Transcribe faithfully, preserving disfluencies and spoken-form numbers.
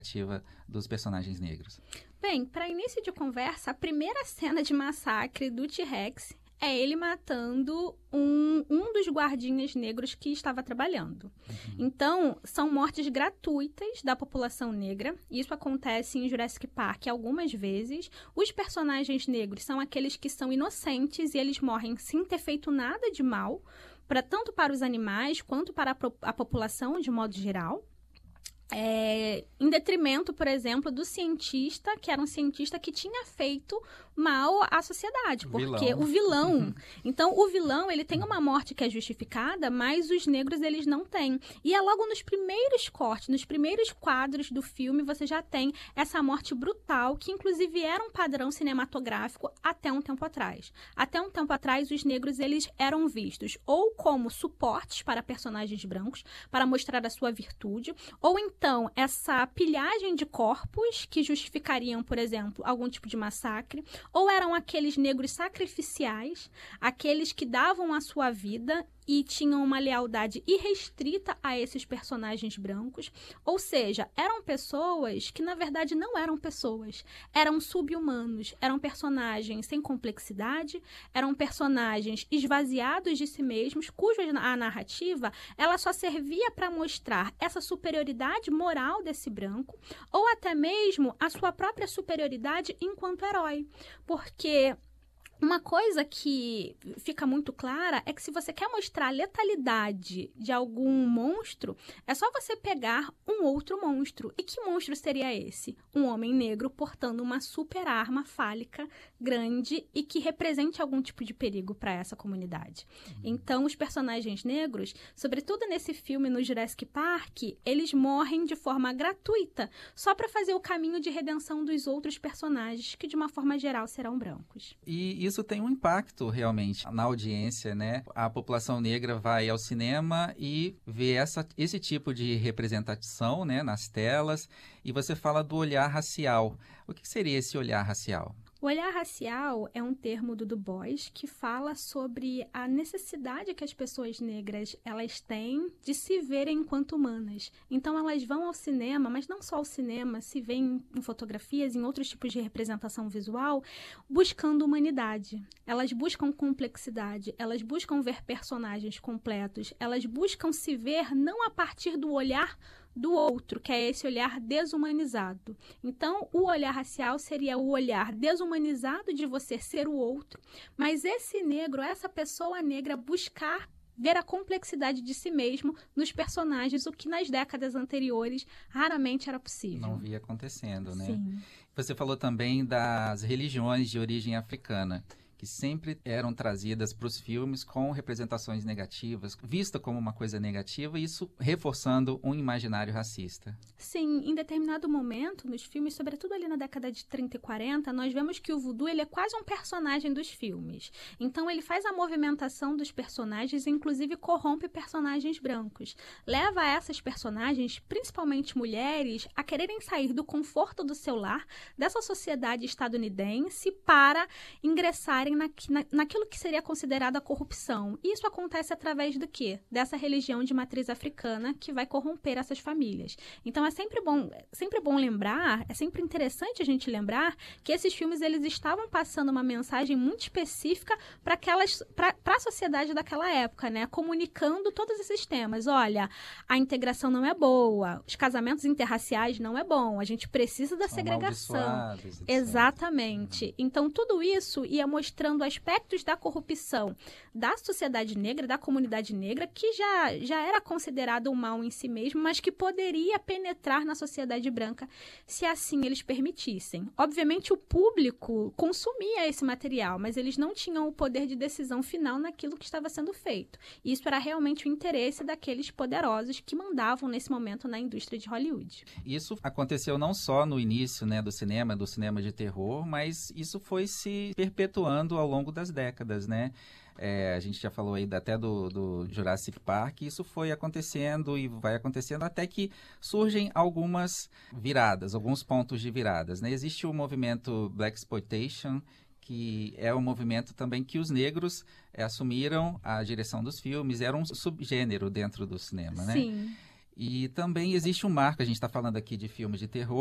dos personagens negros? Bem, para início de conversa, a primeira cena de massacre do T-Rex é ele matando um, um dos guardinhas negros que estava trabalhando. Uhum. Então, são mortes gratuitas da população negra. Isso acontece em Jurassic Park algumas vezes. Os personagens negros são aqueles que são inocentes e eles morrem sem ter feito nada de mal, pra, tanto para os animais quanto para a, a população de modo geral. É, em detrimento, por exemplo, do cientista, que era um cientista que tinha feito mal à sociedade, porque vilão. o vilão... Então, o vilão, ele tem uma morte que é justificada, mas os negros, eles não têm. E é logo nos primeiros cortes, nos primeiros quadros do filme, você já tem essa morte brutal, que inclusive era um padrão cinematográfico até um tempo atrás. Até um tempo atrás, os negros, eles eram vistos ou como suportes para personagens brancos, para mostrar a sua virtude, ou então Então, essa pilhagem de corpos que justificariam, por exemplo, algum tipo de massacre, ou eram aqueles negros sacrificiais, aqueles que davam a sua vida e tinham uma lealdade irrestrita a esses personagens brancos, ou seja, eram pessoas que, na verdade, não eram pessoas, eram sub-humanos, eram personagens sem complexidade, eram personagens esvaziados de si mesmos, cuja a narrativa ela só servia para mostrar essa superioridade moral desse branco, ou até mesmo a sua própria superioridade enquanto herói, porque... Uma coisa que fica muito clara é que se você quer mostrar a letalidade de algum monstro, é só você pegar um outro monstro. E que monstro seria esse? Um homem negro portando uma super arma fálica grande e que represente algum tipo de perigo para essa comunidade. Uhum. Então, os personagens negros, sobretudo nesse filme no Jurassic Park, eles morrem de forma gratuita, só para fazer o caminho de redenção dos outros personagens, que de uma forma geral serão brancos. E isso tem um impacto realmente na audiência, né? A população negra vai ao cinema e vê essa, esse tipo de representação, né, nas telas, e você fala do olhar racial. O que seria esse olhar racial? O olhar racial é um termo do Du Bois que fala sobre a necessidade que as pessoas negras elas têm de se verem enquanto humanas. Então, elas vão ao cinema, mas não só ao cinema, se veem em fotografias, em outros tipos de representação visual, buscando humanidade. Elas buscam complexidade, elas buscam ver personagens completos, elas buscam se ver não a partir do olhar do outro, que é esse olhar desumanizado. Então, o olhar racial seria o olhar desumanizado de você ser o outro, mas esse negro, essa pessoa negra, buscar ver a complexidade de si mesmo nos personagens, o que nas décadas anteriores raramente era possível. Não via acontecendo, né? Sim. Você falou também das religiões de origem africana, que sempre eram trazidas para os filmes com representações negativas, vista como uma coisa negativa, e isso reforçando um imaginário racista. Sim, em determinado momento, nos filmes, sobretudo ali na década de trinta e quarenta, nós vemos que o voodoo ele é quase um personagem dos filmes. Então, ele faz a movimentação dos personagens, inclusive corrompe personagens brancos. Leva essas personagens, principalmente mulheres, a quererem sair do conforto do seu lar, dessa sociedade estadunidense, para ingressarem Na, na, naquilo que seria considerada a corrupção. Isso acontece através do quê? Dessa religião de matriz africana que vai corromper essas famílias. Então, é sempre bom, sempre bom lembrar, é sempre interessante a gente lembrar que esses filmes eles estavam passando uma mensagem muito específica para aquelas, para a sociedade daquela época, né? Comunicando todos esses temas. Olha, a integração não é boa, os casamentos interraciais não é bom, a gente precisa da São segregação. Exatamente. Então, tudo isso ia mostrar mostrando aspectos da corrupção da sociedade negra, da comunidade negra, que já, já era considerado um mal em si mesmo, mas que poderia penetrar na sociedade branca se assim eles permitissem. Obviamente, o público consumia esse material, mas eles não tinham o poder de decisão final naquilo que estava sendo feito. Isso era realmente o interesse daqueles poderosos que mandavam nesse momento na indústria de Hollywood. Isso aconteceu não só no início, né, do cinema, do cinema de terror, mas isso foi se perpetuando ao longo das décadas, né? É, a gente já falou aí até do, do Jurassic Park, isso foi acontecendo e vai acontecendo até que surgem algumas viradas, alguns pontos de viradas, né? Existe o movimento Blaxploitation, que é um movimento também que os negros é, assumiram a direção dos filmes, era um subgênero dentro do cinema, né? Sim. E também existe um marco, a gente está falando aqui de filmes de terror,